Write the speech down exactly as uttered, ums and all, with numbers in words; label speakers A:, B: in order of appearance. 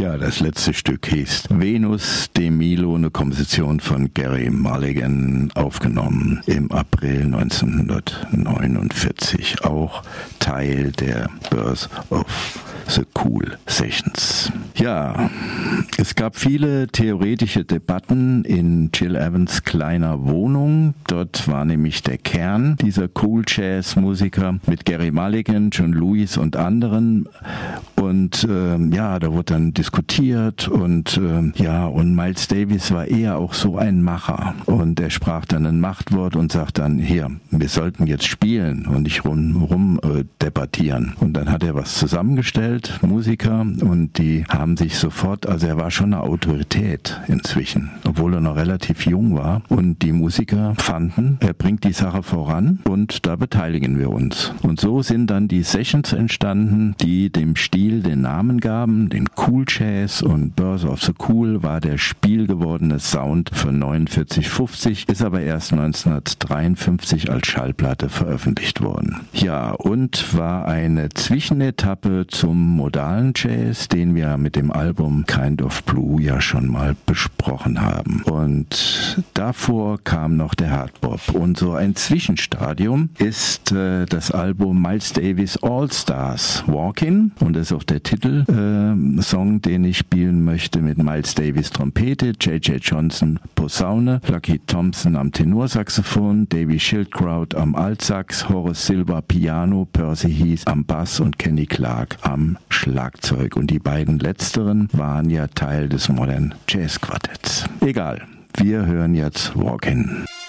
A: Ja, das letzte Stück hieß Venus de Milo, eine Komposition von Gerry Mulligan, aufgenommen im April neunzehnhundertneunundvierzig, auch Teil der Birth of the Cool Sessions. Ja, es gab viele theoretische Debatten in Gil Evans' kleiner Wohnung. Dort war nämlich der Kern dieser Cool Jazz Musiker mit Gerry Mulligan, John Lewis und anderen. Und äh, ja, da wurde dann diskutiert und äh, ja, und Miles Davis war eher auch so ein Macher. Und er sprach dann ein Machtwort und sagt dann, hier, wir sollten jetzt spielen und nicht rum, rum äh, debattieren. Und dann hat er was zusammengestellt, Musiker, und die haben sich sofort, also er war schon eine Autorität inzwischen, obwohl er noch relativ jung war. Und die Musiker fanden, er bringt die Sache voran und da beteiligen wir uns. Und so sind dann die Sessions entstanden, die dem Stil den Namen gaben, den Cool Jazz, und Birth of the Cool war der spielgewordene Sound von neunundvierzig fünfzig, ist aber erst neunzehnhundertdreiundfünfzig als Schallplatte veröffentlicht worden. Ja, und war eine Zwischenetappe zum modalen Jazz, den wir mit dem Album Kind of Blue ja schon mal besprochen haben. Und davor kam noch der Hardbop. Und so ein Zwischenstadium ist äh, das Album Miles Davis All Stars Walkin', und das ist auch der Titelsong, äh, den ich spielen möchte, mit Miles Davis Trompete, J J Johnson Posaune, Lucky Thompson am Tenorsaxophon, Davy Schildkraut am Altsax, Horace Silver Piano, Percy Heath am Bass und Kenny Clark am Schlagzeug. Und die beiden letzteren waren ja Teil des Modern Jazz Quartetts. Egal, wir hören jetzt Walkin'.